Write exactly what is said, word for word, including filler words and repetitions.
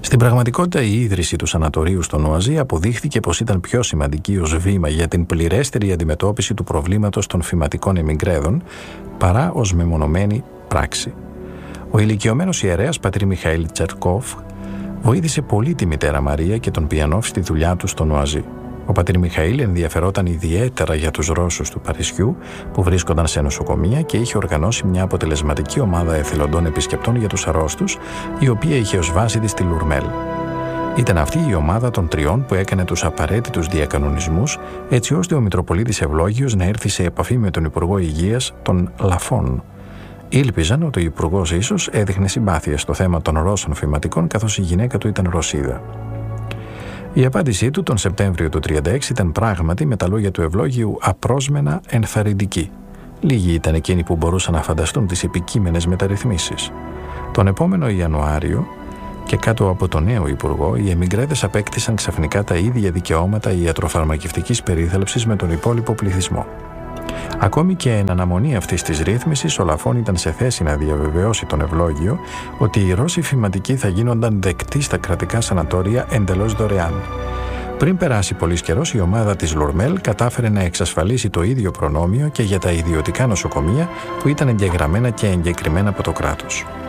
Στην πραγματικότητα, η ίδρυση του σανατορίου στον Οαζή αποδείχθηκε πως ήταν πιο σημαντική ως βήμα για την πληρέστερη αντιμετώπιση του προβλήματος των φυματικών εμιγκρέδων παρά ως μεμονωμένη πράξη. Ο ηλικιωμένος ιερέας πατήρ Μιχαήλ Τσερκόφ βοήθησε πολύ τη μητέρα Μαρία και τον Πιανόφ στη δουλειά του στον Οαζή. Ο πατήρ Μιχαήλ ενδιαφερόταν ιδιαίτερα για τους Ρώσους του Παρισιού που βρίσκονταν σε νοσοκομεία και είχε οργανώσει μια αποτελεσματική ομάδα εθελοντών επισκεπτών για τους αρρώστους, η οποία είχε ως βάση της τη Λουρμέλ. Ήταν αυτή η ομάδα των τριών που έκανε τους απαραίτητους διακανονισμούς, έτσι ώστε ο Μητροπολίτης Ευλόγιος να έρθει σε επαφή με τον Υπουργό Υγείας, τον Λαφών. Ήλπιζαν ότι ο Υπουργός ίσως έδειχνε συμπάθεια στο θέμα των Ρώσων φυματικών, καθώς η γυναίκα του ήταν Ρωσίδα. Η απάντησή του τον Σεπτέμβριο του χίλια εννιακόσια τριάντα έξι ήταν πράγματι, με τα λόγια του Ευλόγιου, απρόσμενα ενθαρρυντική. Λίγοι ήταν εκείνοι που μπορούσαν να φανταστούν τις επικείμενες μεταρρυθμίσεις. Τον επόμενο Ιανουάριο, και κάτω από τον νέο Υπουργό, οι εμιγκρέδες απέκτησαν ξαφνικά τα ίδια δικαιώματα ιατροφαρμακευτικής περίθαλψης με τον υπόλοιπο πληθυσμό. Ακόμη και εν αναμονή αυτής της ρύθμισης, ο Λαφών ήταν σε θέση να διαβεβαιώσει τον Ευλόγιο ότι οι Ρώσοι φυματικοί θα γίνονταν δεκτοί στα κρατικά σανατόρια εντελώς δωρεάν. Πριν περάσει πολύς καιρός, η ομάδα της Λουρμέλ κατάφερε να εξασφαλίσει το ίδιο προνόμιο και για τα ιδιωτικά νοσοκομεία που ήταν εγγεγραμμένα και εγκεκριμένα από το κράτος.